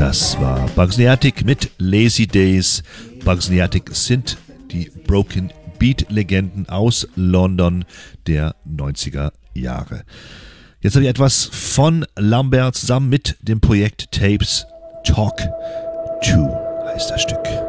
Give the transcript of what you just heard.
Das war Bugsnayatic mit Lazy Days. Bugsnayatic sind die Broken Beat-Legenden aus London der 90er Jahre. Jetzt habe ich etwas von Lambert zusammen mit dem Projekt Tapes. Talk 2 heißt das Stück.